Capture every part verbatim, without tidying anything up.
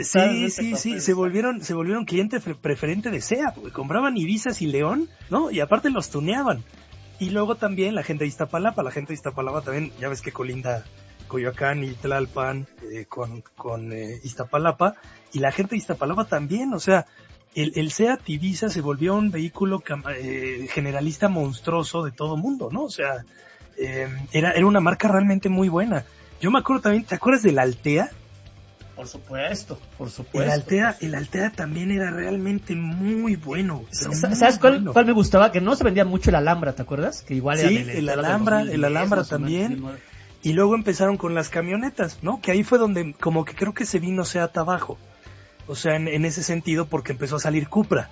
Sí, sí, sí, se volvieron, se volvieron cliente preferente de SEAT, güey. Compraban Ibizas y León, ¿no? Y aparte los tuneaban. Y luego también la gente de Iztapalapa, la gente de Iztapalapa también, ya ves que colinda Coyoacán y Tlalpan eh, con, con eh, Iztapalapa, y la gente de Iztapalapa también, o sea, el, el SEAT Ibiza se volvió un vehículo eh, generalista monstruoso de todo mundo, ¿no? O sea, eh, era, era una marca realmente muy buena. Yo me acuerdo también, ¿te acuerdas del Altea? Por supuesto, por supuesto. El Altea, el Altea también era realmente muy bueno. ¿Sabes cuál, bueno. cuál me gustaba? Que no se vendía mucho el Alhambra, ¿te acuerdas? Que igual sí, era el Alhambra, el Alhambra también. Y luego empezaron con las camionetas, ¿no? Que ahí fue donde como que creo que se vino SEAT abajo. O sea, en, en ese sentido, porque empezó a salir Cupra,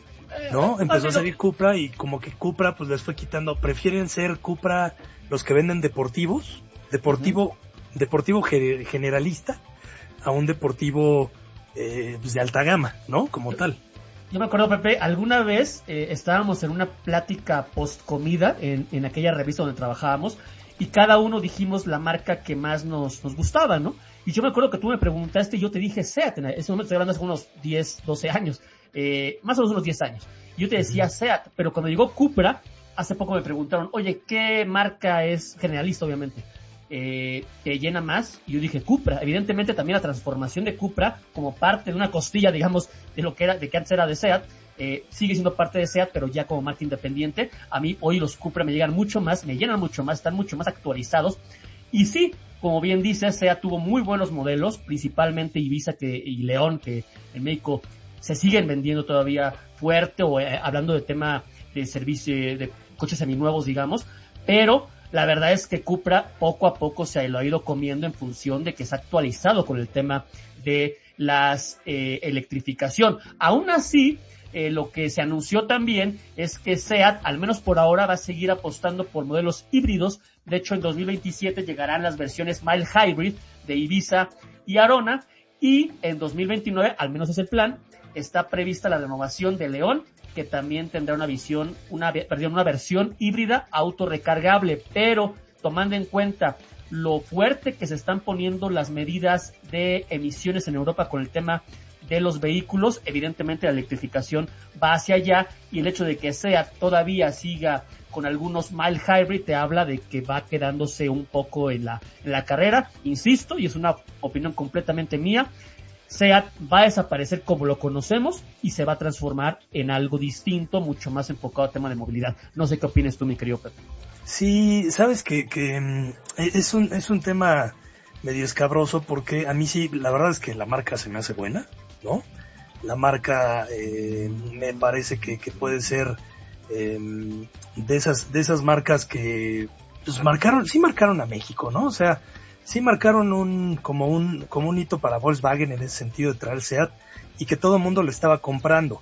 ¿no? Empezó a salir Cupra y como que Cupra pues les fue quitando. Prefieren ser Cupra los que venden deportivos, deportivo, uh-huh. deportivo generalista, a un deportivo eh, pues de alta gama, ¿no? Como tal. Yo me acuerdo, Pepe, alguna vez eh, estábamos en una plática post comida en, en aquella revista donde trabajábamos y cada uno dijimos la marca que más nos, nos gustaba, ¿no? Y yo me acuerdo que tú me preguntaste y yo te dije SEAT. En ese momento estoy hablando hace unos diez, doce años, eh, más o menos unos diez años. Y yo te decía SEAT, pero cuando llegó Cupra, hace poco me preguntaron, oye, ¿qué marca es generalista, obviamente? Eh, te llena más, y yo dije Cupra. Evidentemente también la transformación de Cupra como parte de una costilla, digamos, de lo que era, de que antes era de SEAT, eh, sigue siendo parte de SEAT, pero ya como marca independiente. A mí hoy los Cupra me llegan mucho más, me llenan mucho más, están mucho más actualizados, y sí, como bien dice, SEAT tuvo muy buenos modelos, principalmente Ibiza que, y León, que en México se siguen vendiendo todavía fuerte, o eh, hablando de tema de servicio, de coches seminuevos, digamos, pero la verdad es que Cupra poco a poco se lo ha ido comiendo en función de que se ha actualizado con el tema de las eh, electrificación. Aún así, eh, lo que se anunció también es que SEAT, al menos por ahora, va a seguir apostando por modelos híbridos. De hecho, en dos mil veintisiete llegarán las versiones Mild Hybrid de Ibiza y Arona, y en dos mil veintinueve, al menos es el plan, está prevista la renovación de León, que también tendrá una visión, una, perdón, una versión híbrida autorrecargable, pero tomando en cuenta lo fuerte que se están poniendo las medidas de emisiones en Europa con el tema de los vehículos, evidentemente la electrificación va hacia allá, y el hecho de que SEAT todavía siga con algunos mild hybrid te habla de que va quedándose un poco en la, en la carrera, insisto, y es una opinión completamente mía. SEAT va a desaparecer como lo conocemos y se va a transformar en algo distinto, mucho más enfocado al tema de movilidad. No sé qué opinas tú, mi querido Pepe. Sí, sabes que, que es un es un tema medio escabroso, porque a mí sí, la verdad es que la marca se me hace buena, ¿no? La marca eh, me parece que, que puede ser eh, de esas de esas marcas que pues marcaron, sí marcaron a México, ¿no? O sea, sí marcaron un como un como un hito para Volkswagen en ese sentido de traer SEAT, y que todo el mundo lo estaba comprando,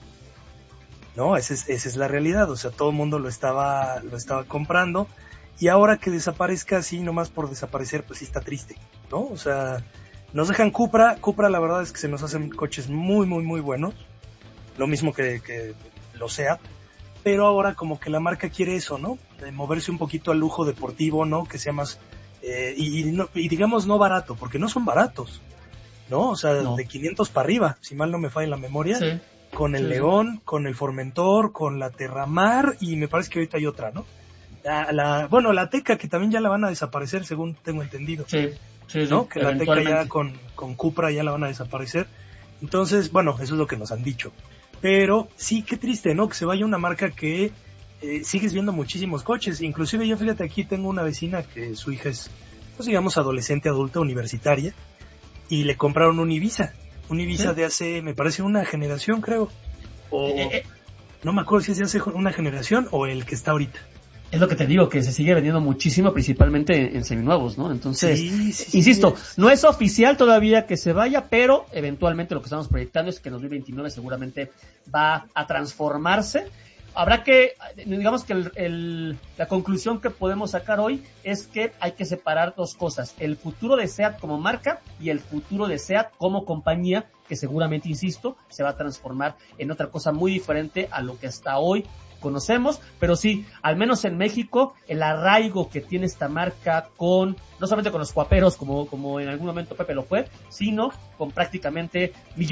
¿no? Esa es, esa es la realidad, o sea, todo el mundo lo estaba lo estaba comprando, y ahora que desaparezca así nomás por desaparecer, pues sí está triste, ¿no? O sea, nos dejan Cupra, Cupra la verdad es que se nos hacen coches muy muy muy buenos, lo mismo que, que los SEAT, pero ahora como que la marca quiere eso, ¿no? De moverse un poquito al lujo deportivo, ¿no? Que sea más Eh, y, y, no, y digamos no barato, porque no son baratos, ¿no? O sea, no. De quinientos para arriba, si mal no me falla la memoria, sí. Con el sí, León, sí. Con el Formentor, con la Terramar, y me parece que ahorita hay otra, ¿no? La, la, bueno, la Teca, que también ya la van a desaparecer, según tengo entendido. Sí, sí, ¿no? Sí, que la Teca ya con, con Cupra ya la van a desaparecer. Entonces, bueno, eso es lo que nos han dicho. Pero sí, qué triste, ¿no? Que se vaya una marca que Eh, sigues viendo muchísimos coches. Inclusive yo, fíjate, aquí tengo una vecina que su hija es, pues digamos, adolescente, adulta, universitaria, y le compraron un Ibiza, un Ibiza ¿Sí? de hace, me parece, una generación, creo, o eh, eh. no me acuerdo si es de hace una generación o el que está ahorita. Es lo que te digo, que se sigue vendiendo muchísimo, principalmente en, en seminuevos, ¿no? Entonces, sí, sí, insisto, sí, no es oficial todavía que se vaya, pero eventualmente lo que estamos proyectando es que en dos mil veintinueve seguramente va a transformarse. Habrá que, digamos que el, el, la conclusión que podemos sacar hoy es que hay que separar dos cosas: el futuro de SEAT como marca y el futuro de SEAT como compañía, que seguramente, insisto, se va a transformar en otra cosa muy diferente a lo que hasta hoy conocemos. Pero sí, al menos en México, el arraigo que tiene esta marca con, no solamente con los guaperos, como, como en algún momento Pepe lo fue, sino con prácticamente millones